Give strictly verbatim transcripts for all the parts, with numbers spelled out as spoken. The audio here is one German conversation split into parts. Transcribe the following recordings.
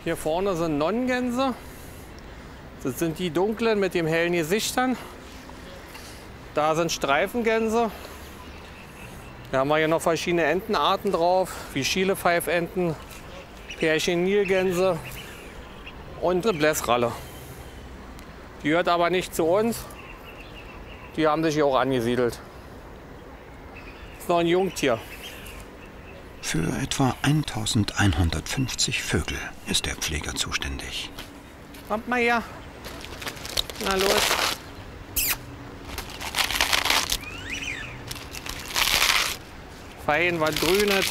Hier vorne sind Nonnengänse. Das sind die dunklen mit den hellen Gesichtern. Da sind Streifengänse. Da haben wir hier noch verschiedene Entenarten drauf, wie Schiele-Pfeifenten, Pärchen-Nilgänse und eine Blässralle. Die gehört aber nicht zu uns. Die haben sich hier auch angesiedelt. Das ist noch ein Jungtier. Für etwa eintausendeinhundertfünfzig Vögel ist der Pfleger zuständig. Kommt mal her. Na los. Fein, was Grünes.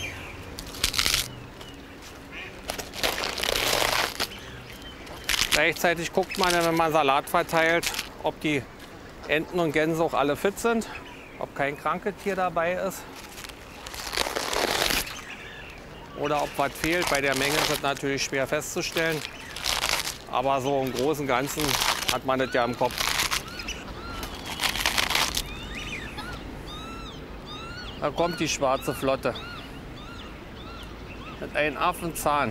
Gleichzeitig guckt man, wenn man Salat verteilt, ob die Enten und Gänse auch alle fit sind, ob kein krankes Tier dabei ist. Oder ob was fehlt. Bei der Menge ist das natürlich schwer festzustellen. Aber so im Großen und Ganzen hat man das ja im Kopf. Da kommt die schwarze Flotte. Mit einem Affenzahn.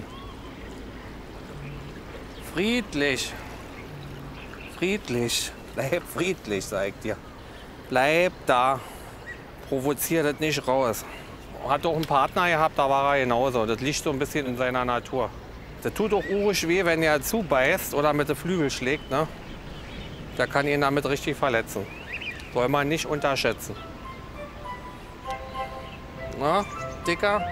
Friedlich. Friedlich. Bleib friedlich, sag ich dir. Bleib da. Provoziert das nicht raus. Hat auch einen Partner gehabt, da war er genauso. Das liegt so ein bisschen in seiner Natur. Das tut auch urisch weh, wenn er zubeißt oder mit den Flügeln schlägt. Ne? Der kann ihn damit richtig verletzen. Soll man nicht unterschätzen. Na, Dicker?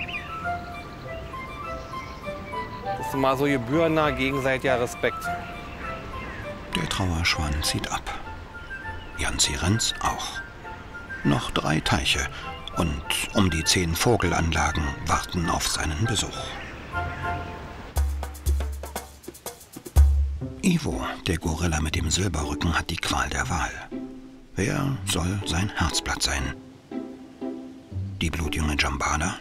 Das ist mal so gebührender gegenseitiger Respekt. Der Trauerschwan zieht ab. Janzi Renz auch. Noch drei Teiche und um die zehn Vogelanlagen warten auf seinen Besuch. Ivo, der Gorilla mit dem Silberrücken, hat die Qual der Wahl. Wer soll sein Herzblatt sein? Die blutjunge Djambala?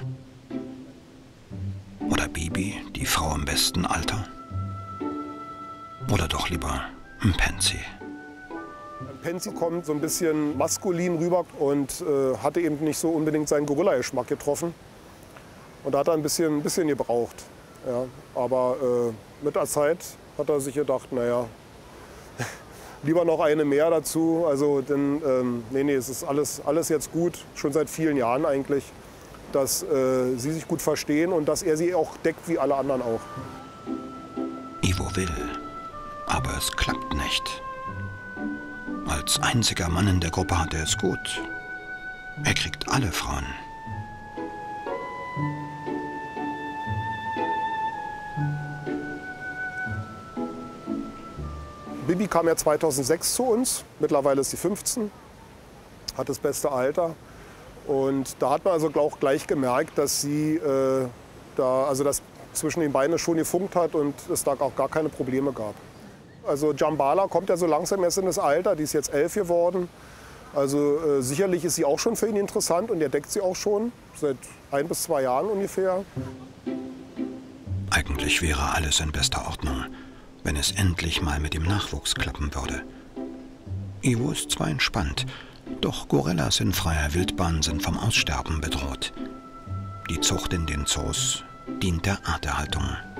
Oder Bibi, die Frau im besten Alter? Oder doch lieber Mpenzi? Mpenzi kommt so ein bisschen maskulin rüber und äh, hatte eben nicht so unbedingt seinen Gorilla-Geschmack getroffen. Und da hat er ein bisschen, ein bisschen gebraucht. Ja. Aber äh, mit der Zeit hat er sich gedacht, naja, lieber noch eine mehr dazu. Also, denn, ähm, nee, nee, es ist alles, alles jetzt gut, schon seit vielen Jahren eigentlich, dass äh, sie sich gut verstehen und dass er sie auch deckt wie alle anderen auch. Ivo will, aber es klappt nicht. Als einziger Mann in der Gruppe hat er es gut. Er kriegt alle Frauen. Bibi kam ja zweitausendsechs zu uns. Mittlerweile ist sie fünfzehn, hat das beste Alter. Und da hat man also auch gleich gemerkt, dass sie äh, da, also dass zwischen den beiden schon gefunkt hat und es da auch gar keine Probleme gab. Also Djambala kommt ja so langsam erst in das Alter, die ist jetzt elf geworden. Also äh, sicherlich ist sie auch schon für ihn interessant und er deckt sie auch schon, seit ein bis zwei Jahren ungefähr. Eigentlich wäre alles in bester Ordnung, wenn es endlich mal mit dem Nachwuchs klappen würde. Ivo ist zwar entspannt, doch Gorillas in freier Wildbahn sind vom Aussterben bedroht. Die Zucht in den Zoos dient der Arterhaltung.